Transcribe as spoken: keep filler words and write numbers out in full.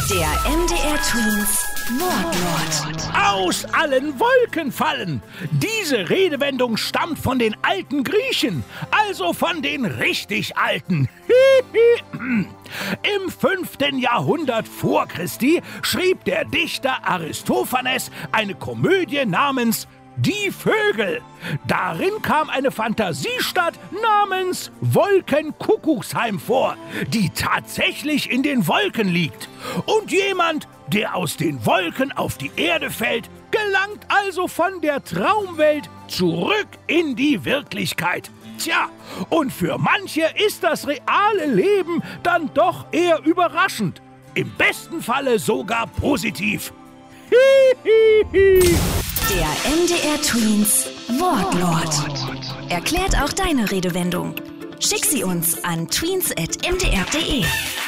Der M D R Tweens Wortlaut. Aus allen Wolken fallen. Diese Redewendung stammt von den alten Griechen, also von den richtig Alten. Im fünften Jahrhundert vor Christi schrieb der Dichter Aristophanes eine Komödie namens Die Vögel. Darin kam eine Fantasiestadt namens Wolkenkuckucksheim vor, die tatsächlich in den Wolken liegt. Und jemand, der aus den Wolken auf die Erde fällt, gelangt also von der Traumwelt zurück in die Wirklichkeit. Tja, und für manche ist das reale Leben dann doch eher überraschend. Im besten Falle sogar positiv. Der M D R Tweens Wortlaut. Erklärt auch deine Redewendung. Schick sie uns an tweens at m d r punkt d e.